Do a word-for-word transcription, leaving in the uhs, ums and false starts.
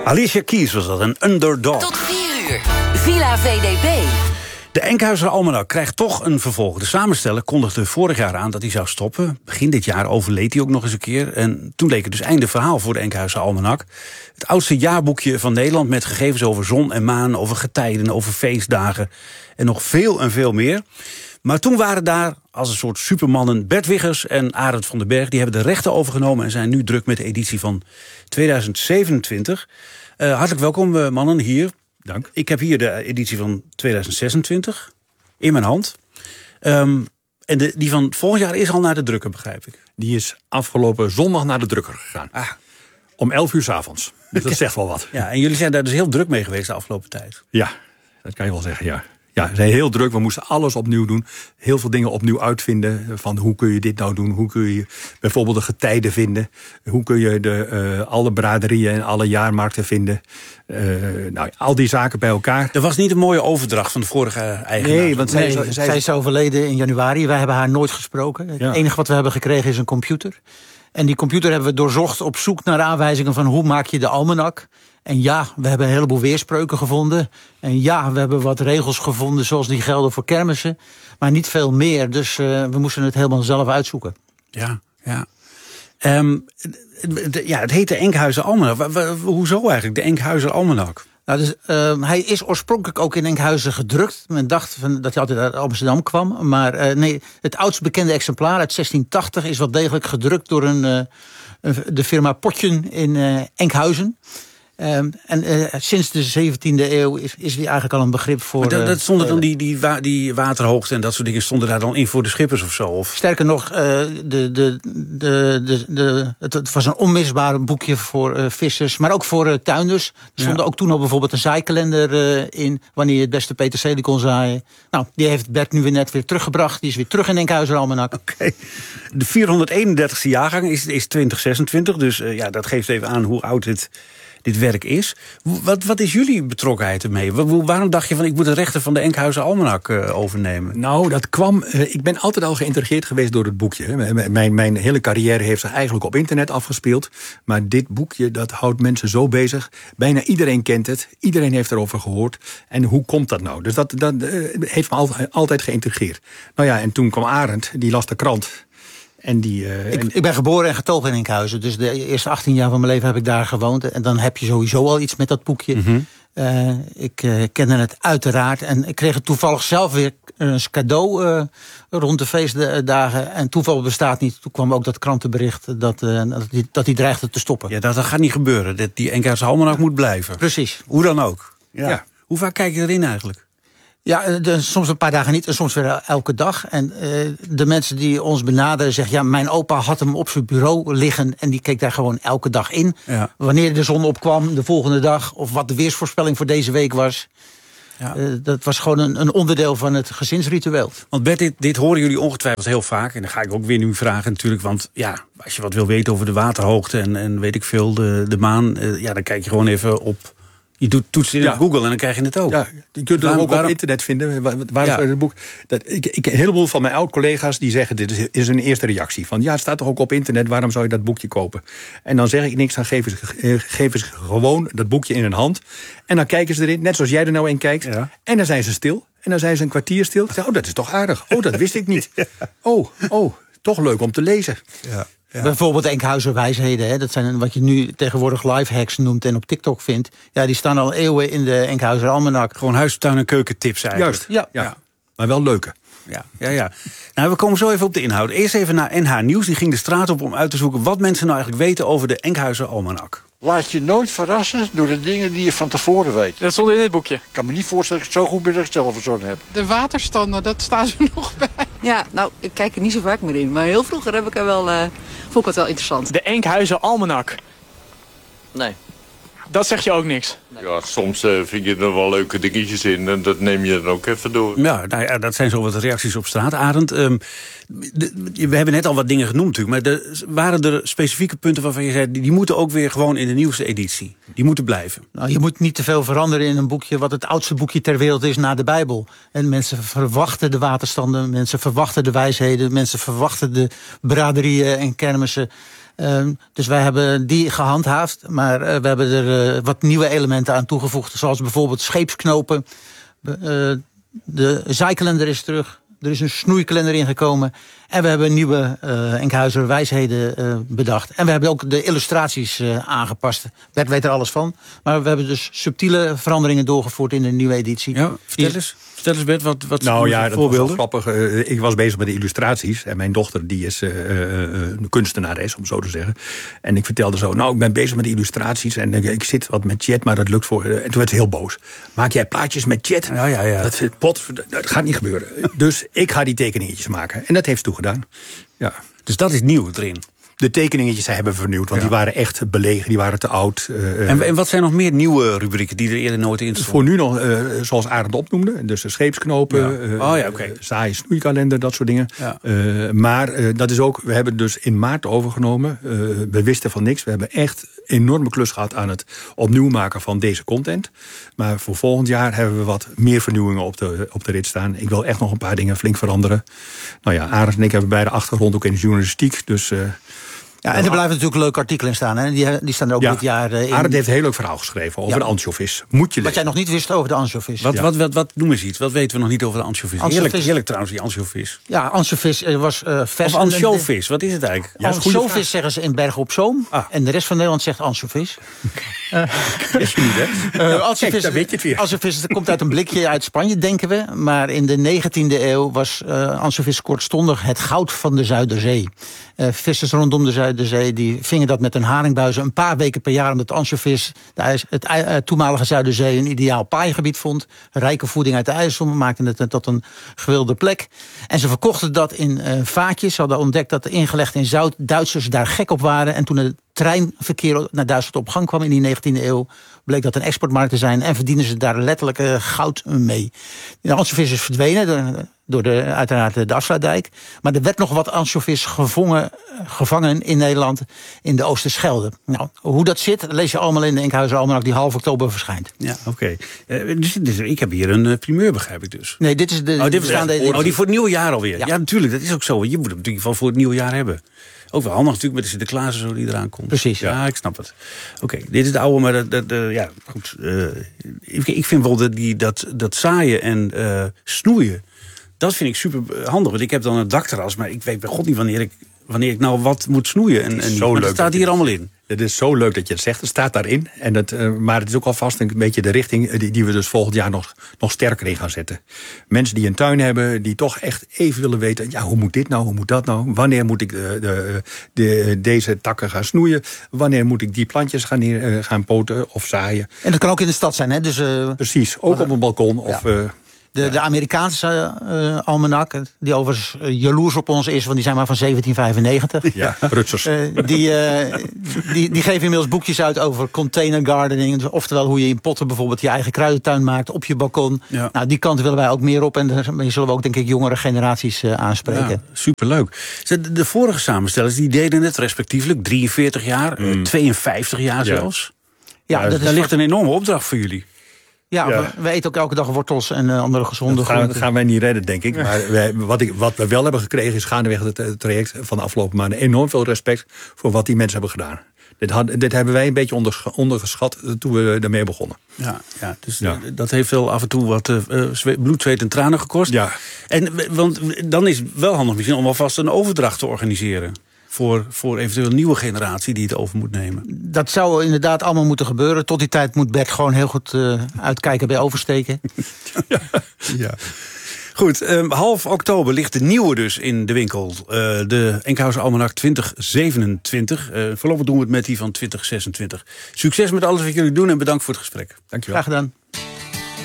Alicia Keys was dat, een underdog. Tot vier uur, Villa V D B. De Enkhuizer Almanak krijgt toch een vervolg. De samensteller kondigde vorig jaar aan dat hij zou stoppen. Begin dit jaar overleed hij ook nog eens een keer. En toen leek het dus einde verhaal voor de Enkhuizer Almanak. Het oudste jaarboekje van Nederland met gegevens over zon en maan, over getijden, over feestdagen en nog veel en veel meer. Maar toen waren daar als een soort supermannen Bert Wiggers en Arend van den Berg. Die hebben de rechten overgenomen en zijn nu druk met de editie van tweeduizend zevenentwintig. Uh, hartelijk welkom, uh, mannen, hier. Dank. Ik heb hier de editie van tweeduizend zesentwintig in mijn hand. Um, en de, die van volgend jaar is al naar de drukker, begrijp ik. Die is afgelopen zondag naar de drukker gegaan. Ah. Om elf uur 's avonds. Dus dat zegt wel wat. Ja, en jullie zijn daar dus heel druk mee geweest de afgelopen tijd. Ja, dat kan je wel zeggen, ja. Ja, we zijn heel druk. We moesten alles opnieuw doen. Heel veel dingen opnieuw uitvinden. Van hoe kun je dit nou doen? Hoe kun je bijvoorbeeld de getijden vinden? Hoe kun je de, uh, alle braderieën en alle jaarmarkten vinden? Uh, nou, al die zaken bij elkaar. Er was niet een mooie overdracht van de vorige eigenaar. Nee, want zij, nee, zij, zij is overleden in januari. Wij hebben haar nooit gesproken. Het ja. enige wat we hebben gekregen is een computer. En die computer hebben we doorzocht op zoek naar aanwijzingen van hoe maak je de almanak. En ja, we hebben een heleboel weerspreuken gevonden. En ja, we hebben wat regels gevonden zoals die gelden voor kermissen. Maar niet veel meer, dus uh, we moesten het helemaal zelf uitzoeken. Ja, ja. Um, de, ja, het heet de Enkhuizer Almanak. W- w- hoezo eigenlijk, de Enkhuizer Almanak? Nou, dus, uh, hij is oorspronkelijk ook in Enkhuizen gedrukt. Men dacht van, dat hij altijd uit Amsterdam kwam. Maar uh, nee, het oudst bekende exemplaar uit zestien tachtig is wel degelijk gedrukt door een, uh, de firma Potjen in uh, Enkhuizen. Um, en uh, sinds de zeventiende eeuw is, is die eigenlijk al een begrip voor... Maar dat, dat stonden uh, dan die, die, wa- die waterhoogte en dat soort dingen stonden daar dan in voor de schippers of zo? Of? Sterker nog, uh, de, de, de, de, de, het, het was een onmisbaar boekje voor uh, vissers, maar ook voor uh, tuinders. Er stond ja. ook toen al bijvoorbeeld een zaaikalender uh, in, wanneer je het beste peterselie kon zaaien. Nou, die heeft Bert nu weer net weer teruggebracht. Die is weer terug in Enkhuizer Almanak. Oké. Okay. De vierhonderdeenendertigste jaargang is, is twintig zesentwintig, dus uh, ja, dat geeft even aan hoe oud het... dit werk is. Wat, wat is jullie betrokkenheid ermee? Waarom dacht je van ik moet de rechten van de Enkhuizer Almanak uh, overnemen? Nou, dat kwam... Uh, ik ben altijd al geïnteresseerd geweest door het boekje. Mijn, mijn hele carrière heeft zich eigenlijk op internet afgespeeld. Maar dit boekje, dat houdt mensen zo bezig. Bijna iedereen kent het. Iedereen heeft erover gehoord. En hoe komt dat nou? Dus dat, dat uh, heeft me altijd, altijd geïntegreerd. Nou ja, en toen kwam Arend, die las de krant... En die, uh, ik, en... ik ben geboren en getogen in Enkhuizen. Dus de eerste achttien jaar van mijn leven heb ik daar gewoond. En dan heb je sowieso al iets met dat boekje. Mm-hmm. Uh, ik uh, kende het uiteraard. En ik kreeg het toevallig zelf weer een cadeau uh, rond de feestdagen. En toeval bestaat niet. Toen kwam ook dat krantenbericht dat, uh, dat, die, dat die dreigde te stoppen. Ja, dat, dat gaat niet gebeuren. Dat die Enkhuizer Almanak moet blijven. Precies. Hoe dan ook. Ja. Ja. Hoe vaak kijk je erin eigenlijk? Ja, de, soms een paar dagen niet en soms weer elke dag. En uh, de mensen die ons benaderen zeggen... ja, mijn opa had hem op zijn bureau liggen... en die keek daar gewoon elke dag in. Ja. Wanneer de zon opkwam, de volgende dag... of wat de weersvoorspelling voor deze week was. Ja. Uh, dat was gewoon een, een onderdeel van het gezinsritueel. Want Bert, dit, dit horen jullie ongetwijfeld heel vaak. En dan ga ik ook weer nu vragen natuurlijk. Want ja, als je wat wil weten over de waterhoogte... en, en weet ik veel, de, de maan... Uh, ja, dan kijk je gewoon even op... Je doet toetsen in ja. Google en dan krijg je het ook. Ja, je kunt het ook waarom? op internet vinden. Waar, waar ja. is het boek? Dat, ik, ik, een heleboel van mijn oud-collega's die zeggen... dit is, is een eerste reactie. Van ja, het staat toch ook op internet, waarom zou je dat boekje kopen? En dan zeg ik niks, dan geven ze, geven ze gewoon dat boekje in hun hand. En dan kijken ze erin, net zoals jij er nou in kijkt. Ja. En dan zijn ze stil. En dan zijn ze een kwartier stil. Zeg, oh, dat is toch aardig. Oh, dat wist ik niet. Ja. Oh, oh, toch leuk om te lezen. Ja. Ja. Bijvoorbeeld Enkhuizer wijsheden. Hè? Dat zijn wat je nu tegenwoordig lifehacks noemt en op TikTok vindt. Ja, die staan al eeuwen in de Enkhuizer Almanak. Gewoon huis, tuin en keukentips eigenlijk. Juist, ja. ja. ja. Maar wel leuke. Ja, ja, ja. Nou, we komen zo even op de inhoud. Eerst even naar N H Nieuws. Die ging de straat op om uit te zoeken wat mensen nou eigenlijk weten over de Enkhuizer Almanak. Laat je nooit verrassen door de dingen die je van tevoren weet. Dat stond in dit boekje. Ik kan me niet voorstellen dat ik het zo goed ben dat ik het zelf verzonnen heb. De waterstanden, dat staan ze nog bij. Ja, nou, ik kijk er niet zo vaak meer in. Maar heel vroeger heb ik er wel, uh, vond ik het wel interessant. De Enkhuizer Almanak. Nee. Dat zeg je ook niks? Nee. Ja, soms uh, vind je er wel leuke dingetjes in en dat neem je dan ook even door. Ja, nou ja, dat zijn zo wat reacties op straat. Arend, um, de, we hebben net al wat dingen genoemd natuurlijk... maar de, waren er specifieke punten waarvan je zei... Die, die moeten ook weer gewoon in de nieuwste editie. Die moeten blijven. Nou, je moet niet te veel veranderen in een boekje... wat het oudste boekje ter wereld is na de Bijbel. En mensen verwachten de waterstanden, mensen verwachten de wijsheden... mensen verwachten de braderieën en kermissen... Uh, dus wij hebben die gehandhaafd. Maar uh, we hebben er uh, wat nieuwe elementen aan toegevoegd. Zoals bijvoorbeeld scheepsknopen. Uh, de zaaikalender is terug. Er is een snoeikalender ingekomen. En we hebben nieuwe uh, Enkhuizer wijsheden uh, bedacht. En we hebben ook de illustraties uh, aangepast. Bert weet er alles van. Maar we hebben dus subtiele veranderingen doorgevoerd in de nieuwe editie. Ja, vertel eens. Vertel eens Bert, wat, wat nou ja, dat voorbeelden? was wel grappig. Uh, ik was bezig met de illustraties. En mijn dochter die is uh, uh, een kunstenares, om zo te zeggen. En ik vertelde zo, nou, ik ben bezig met de illustraties. En uh, ik zit wat met chat, maar dat lukt voor... Uh, en toen werd ze heel boos. Maak jij plaatjes met chat? Ja, ja, ja. Dat, pot, dat gaat niet gebeuren. Dus ik ga die tekeningetjes maken. En dat heeft ze toegedaan. Ja. Dus dat is nieuw erin. De tekeningetjes hebben we vernieuwd, want ja. die waren echt belegen, die waren te oud. Uh, en, en wat zijn nog meer nieuwe rubrieken die er eerder nooit in stonden? Voor nu nog, uh, zoals Arend opnoemde, dus de scheepsknopen, ja. uh, oh, ja, okay. saaie snoeikalender, dat soort dingen. Ja. Uh, maar uh, dat is ook, we hebben dus in maart overgenomen. Uh, we wisten van niks. We hebben echt een enorme klus gehad aan het opnieuw maken van deze content. Maar voor volgend jaar hebben we wat meer vernieuwingen op de, op de rit staan. Ik wil echt nog een paar dingen flink veranderen. Nou ja, Arend en ik hebben beide achtergrond ook in de journalistiek, dus... Uh, Ja, en er blijven natuurlijk leuke artikelen in staan. Hè? Die, die staan er ook ja. dit jaar uh, in. Arend heeft een heel leuk verhaal geschreven over ja. de ansjovis. Moet je lezen. Wat jij nog niet wist over de ansjovis. Wat, ja. wat, wat, wat noem eens iets? Wat weten we nog niet over de ansjovis? ansjovis. Heerlijk, heerlijk trouwens, die ansjovis. Ja, ansjovis was uh, vers. Of ansjovis, wat is het eigenlijk? Ja, ansjovis zeggen ze in Bergen op Zoom. Ah. En de rest van Nederland zegt ansjovis. Uh, Wist je niet, hè? Uh, ansjovis, Kijk, weet je het weer. Ansjovis komt uit een blikje uit Spanje, denken we. Maar in de negentiende eeuw was uh, ansjovis kortstondig het goud van de Zuiderzee. Uh, vissers rondom de Zuiderzee die vingen dat met een haringbuizen een paar weken per jaar, omdat ansjovis het, het uh, toenmalige Zuiderzee een ideaal paaigebied vond. Rijke voeding uit de IJssel maakte het tot een gewilde plek. En ze verkochten dat in uh, vaatjes. Ze hadden ontdekt dat ingelegd in zout Duitsers daar gek op waren. En toen het treinverkeer naar Duitsland op gang kwam in die negentiende eeuw... bleek dat een exportmarkt te zijn en verdienen ze daar letterlijk uh, goud mee. De ansjovis is verdwenen door, door de, uiteraard de Afsluitdijk. Maar er werd nog wat ansjovis gevangen, gevangen in Nederland in de Oosterschelde. Nou, hoe dat zit, lees je allemaal in de Enkhuizer Almanak die half oktober verschijnt. Ja, oké. Okay. Uh, dus, dus, ik heb hier een uh, primeur, begrijp ik dus. Nee, dit is de... Oh, dit bestaande, de, oh die voor het nieuwe jaar alweer. Ja. Ja, natuurlijk, dat is ook zo. Je moet hem natuurlijk van voor het nieuwe jaar hebben. Ook wel handig natuurlijk met de Sinterklaas zo die eraan komt. Precies. Ja, ja ik snap het. Oké, okay, dit is de oude, maar dat, dat, uh, ja, goed. Uh, ik, ik vind wel dat, die, dat, dat zaaien en uh, snoeien, dat vind ik super handig. Want ik heb dan een dakterras, maar ik weet bij god niet wanneer ik, wanneer ik nou wat moet snoeien. En, en zo maar leuk dat staat hier allemaal in. Het is zo leuk dat je het zegt. Het staat daarin. En het, uh, maar het is ook alvast een beetje de richting die, die we dus volgend jaar nog, nog sterker in gaan zetten. Mensen die een tuin hebben, die toch echt even willen weten, ja, hoe moet dit nou, hoe moet dat nou? Wanneer moet ik de, de, de, deze takken gaan snoeien? Wanneer moet ik die plantjes gaan, neer, uh, gaan poten of zaaien? En dat kan ook in de stad zijn, hè? Dus, uh, Precies, ook op een balkon of... Ja. Uh, De, de Amerikaanse uh, almanak, die overigens uh, jaloers op ons is, want die zijn maar van zeventien vijfennegentig. Ja, Rutsers. Uh, die, uh, die, die geven inmiddels boekjes uit over container gardening. Oftewel hoe je in potten bijvoorbeeld je eigen kruidentuin maakt op je balkon. Ja. Nou, die kant willen wij ook meer op en daar zullen we ook denk ik jongere generaties uh, aanspreken. Ja, superleuk. De, de vorige samenstellers die deden het respectievelijk drieënveertig jaar, mm. uh, tweeënvijftig jaar ja. zelfs. Ja, ja, dat daar is ligt een enorme opdracht voor jullie. Ja, ja. We, we eten ook elke dag wortels en uh, andere gezonde dat gaan, groenten. Dat gaan wij niet redden, denk ik. Maar wij, wat, ik, wat we wel hebben gekregen is gaandeweg het traject van de afgelopen maanden enorm veel respect voor wat die mensen hebben gedaan. Dit, had, dit hebben wij een beetje onder, ondergeschat toen we ermee begonnen. Ja, ja dus ja. dat heeft wel af en toe wat uh, bloed, zweet en tranen gekost. Ja. En, want dan is het wel handig misschien om alvast een overdracht te organiseren. Voor, voor eventueel een nieuwe generatie die het over moet nemen. Dat zou inderdaad allemaal moeten gebeuren. Tot die tijd moet Bert gewoon heel goed uh, uitkijken bij oversteken. ja. ja. Goed, um, half oktober ligt de nieuwe dus in de winkel. Uh, de Enkhuizer Almanak twintig zevenentwintig. Uh, voorlopig doen we het met die van twintig zesentwintig. Succes met alles wat jullie doen en bedankt voor het gesprek. Dankjewel. Graag gedaan.